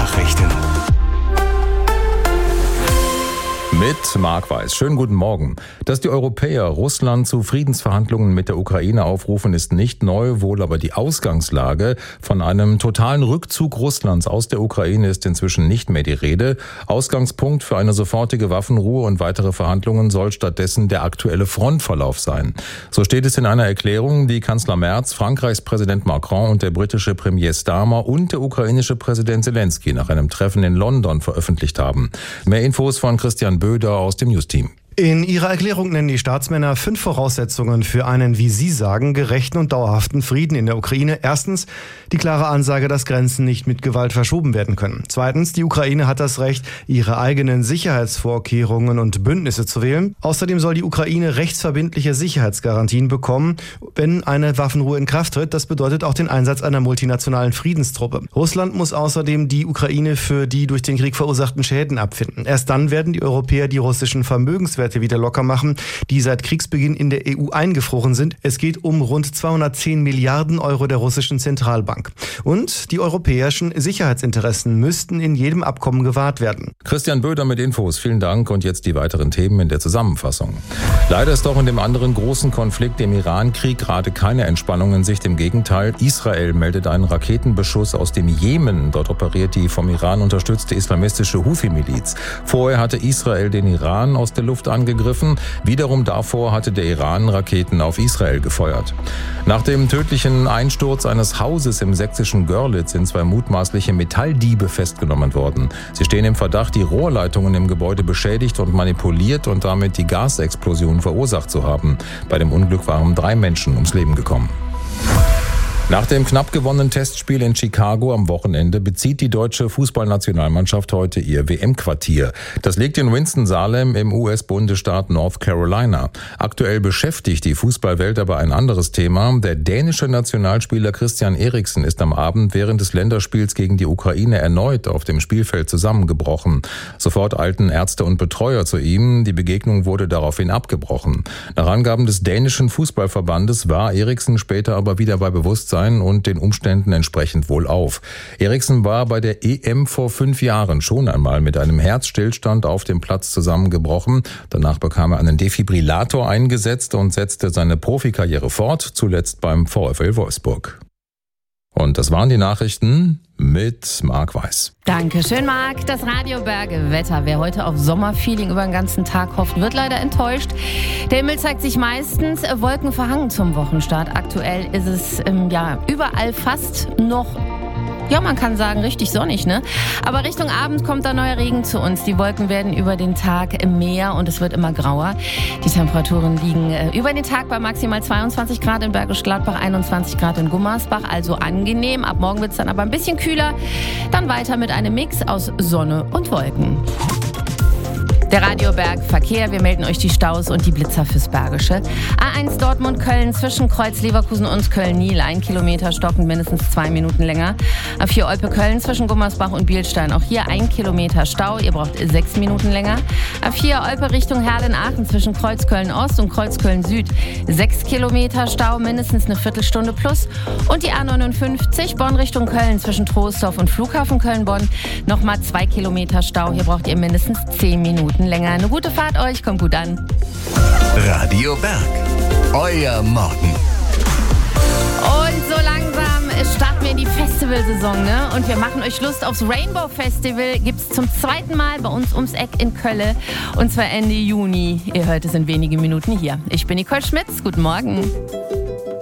Nachrichten. Mit Marc Weiß. Schönen guten Morgen. Dass die Europäer Russland zu Friedensverhandlungen mit der Ukraine aufrufen, ist nicht neu, wohl aber die Ausgangslage. Von einem totalen Rückzug Russlands aus der Ukraine ist inzwischen nicht mehr die Rede. Ausgangspunkt für eine sofortige Waffenruhe und weitere Verhandlungen soll stattdessen der aktuelle Frontverlauf sein. So steht es in einer Erklärung, die Kanzler Merz, Frankreichs Präsident Macron und der britische Premier Starmer und der ukrainische Präsident Zelensky nach einem Treffen in London veröffentlicht haben. Mehr Infos von Christian Böder aus dem News-Team. In ihrer Erklärung nennen die Staatsmänner 5 Voraussetzungen für einen, wie sie sagen, gerechten und dauerhaften Frieden in der Ukraine. Erstens, die klare Ansage, dass Grenzen nicht mit Gewalt verschoben werden können. Zweitens, die Ukraine hat das Recht, ihre eigenen Sicherheitsvorkehrungen und Bündnisse zu wählen. Außerdem soll die Ukraine rechtsverbindliche Sicherheitsgarantien bekommen, wenn eine Waffenruhe in Kraft tritt. Das bedeutet auch den Einsatz einer multinationalen Friedenstruppe. Russland muss außerdem die Ukraine für die durch den Krieg verursachten Schäden abfinden. Erst dann werden die Europäer die russischen Vermögenswerte wieder locker machen, die seit Kriegsbeginn in der EU eingefroren sind. Es geht um rund 210 Milliarden Euro der russischen Zentralbank. Und die europäischen Sicherheitsinteressen müssten in jedem Abkommen gewahrt werden. Christian Böder mit Infos. Vielen Dank. Und jetzt die weiteren Themen in der Zusammenfassung. Leider ist auch in dem anderen großen Konflikt, dem Iran-Krieg, gerade keine Entspannung in Sicht. Im Gegenteil, Israel meldet einen Raketenbeschuss aus dem Jemen. Dort operiert die vom Iran unterstützte islamistische Houthi-Miliz. Vorher hatte Israel den Iran aus der Luft angegriffen. Wiederum davor hatte der Iran Raketen auf Israel gefeuert. Nach dem tödlichen Einsturz eines Hauses im sächsischen Görlitz sind 2 mutmaßliche Metalldiebe festgenommen worden. Sie stehen im Verdacht, die Rohrleitungen im Gebäude beschädigt und manipuliert und damit die Gasexplosion verursacht zu haben. Bei dem Unglück waren 3 Menschen ums Leben gekommen. Nach dem knapp gewonnenen Testspiel in Chicago am Wochenende bezieht die deutsche Fußballnationalmannschaft heute ihr WM-Quartier. Das liegt in Winston-Salem im US-Bundesstaat North Carolina. Aktuell beschäftigt die Fußballwelt aber ein anderes Thema. Der dänische Nationalspieler Christian Eriksen ist am Abend während des Länderspiels gegen die Ukraine erneut auf dem Spielfeld zusammengebrochen. Sofort eilten Ärzte und Betreuer zu ihm. Die Begegnung wurde daraufhin abgebrochen. Nach Angaben des dänischen Fußballverbandes war Eriksen später aber wieder bei Bewusstsein und den Umständen entsprechend wohlauf. Eriksen war bei der EM vor 5 Jahren schon einmal mit einem Herzstillstand auf dem Platz zusammengebrochen. Danach bekam er einen Defibrillator eingesetzt und setzte seine Profikarriere fort, zuletzt beim VfL Wolfsburg. Und das waren die Nachrichten mit Marc Weiß. Dankeschön, Marc. Das Radio Berge Wetter. Wer heute auf Sommerfeeling über den ganzen Tag hofft, wird leider enttäuscht. Der Himmel zeigt sich meistens wolkenverhangen zum Wochenstart. Aktuell ist es überall fast noch, man kann sagen, richtig sonnig, ne? Aber Richtung Abend kommt da neuer Regen zu uns. Die Wolken werden über den Tag mehr und es wird immer grauer. Die Temperaturen liegen über den Tag bei maximal 22 Grad in Bergisch Gladbach, 21 Grad in Gummersbach, also angenehm. Ab morgen wird es dann aber ein bisschen kühler. Dann weiter mit einem Mix aus Sonne und Wolken. Der Radioberg Verkehr, wir melden euch die Staus und die Blitzer fürs Bergische. A1 Dortmund-Köln zwischen Kreuz Leverkusen und Köln-Niel, 1 Kilometer stockend, mindestens 2 Minuten länger. A4 Olpe-Köln zwischen Gummersbach und Bielstein, auch hier 1 Kilometer Stau, ihr braucht 6 Minuten länger. A4 Olpe Richtung Herlen-Aachen zwischen Kreuzköln-Ost und Kreuzköln-Süd, 6 Kilometer Stau, mindestens eine Viertelstunde plus. Und die A59 Bonn Richtung Köln zwischen Troisdorf und Flughafen Köln-Bonn, nochmal 2 Kilometer Stau, hier braucht ihr mindestens 10 Minuten länger. Eine gute Fahrt euch, kommt gut an. Radio Berg, euer Morgen. Und so langsam starten wir in die Festivalsaison, ne? Und wir machen euch Lust aufs Rainbow Festival. Gibt's zum 2. Mal bei uns ums Eck in Kölle. Und zwar Ende Juni. Ihr hört es in wenigen Minuten hier. Ich bin Nicole Schmitz. Guten Morgen.